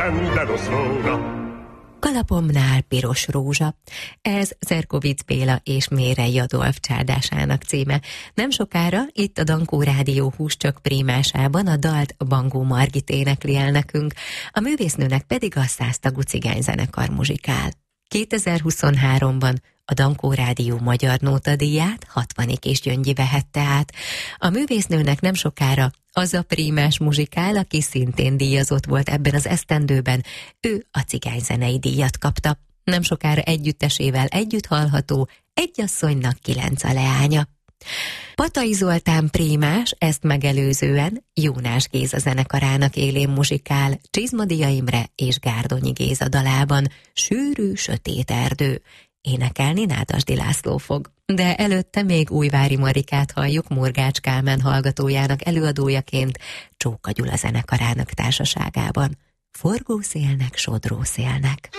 renderos rózsa. Kalapomnál piros rózsa. Ez Zerkovics Béla és Mérei Adolf csáldásának címe. Nem sokára itt a Dankó Rádió Húscsök prímásában a dalt Bangó Margit énekli el nekünk, a művésznőnek pedig a 100 tagú cigányzenekar muzsikál. 2023-ban a Dankó Rádió Magyar Nótadíját 60 és Gyöngyi vehette át. A művésznőnek nem sokára az a prímás muzsikál, aki szintén díjazott volt ebben az esztendőben, ő a cigányzenei díjat kapta. Nem sokára együttesével együtt hallható Egy asszonynak 9 a leánya. Patai Zoltán prímás, ezt megelőzően Jónás Géza zenekarának élén muzsikál Csizmadia Imre és Gárdonyi Géza dalában Sűrű, sötét erdő. Énekelni Nádasdy László fog. De előtte még Újvári Marikát halljuk Morgács Kálmán hallgatójának előadójaként Csóka Gyula zenekarának társaságában. Forgó szélnek, sodró szélnek.